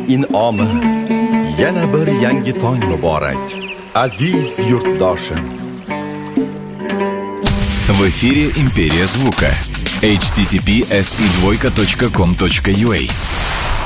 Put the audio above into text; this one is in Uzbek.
in'omi, yana bir yangi tong muborak. Aziz yurtdoshim. В эфире «Империя звука». https://com.ua